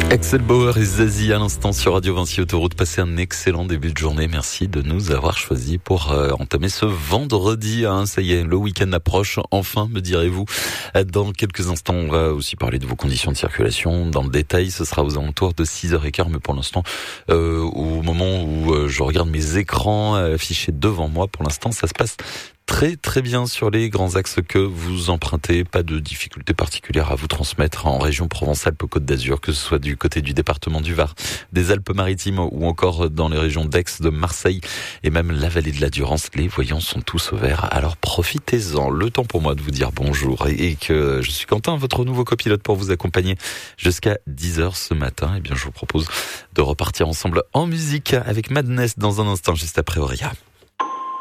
Axel Bauer et Zazie à l'instant sur Radio Vinci Autoroute. Passez un excellent début de journée. Merci de nous avoir choisis pour entamer ce vendredi. Ça y est, le week-end approche. Enfin, me direz-vous. Dans quelques instants, on va aussi parler de vos conditions de circulation. Dans le détail, ce sera aux alentours de 6h15. Mais pour l'instant, au moment où je regarde mes écrans affichés devant moi, pour l'instant, ça se passe très bien sur les grands axes que vous empruntez. Pas de difficultés particulières à vous transmettre en région Provence-Alpes-Côte d'Azur, que ce soit du côté du département du Var, des Alpes-Maritimes ou encore dans les régions d'Aix, de Marseille et même la vallée de la Durance. Les voyants sont tous au vert, alors profitez-en. Le temps pour moi de vous dire bonjour et que je suis Quentin, votre nouveau copilote pour vous accompagner jusqu'à 10h ce matin. Et bien, je vous propose de repartir ensemble en musique avec Madness dans un instant, juste après Auria.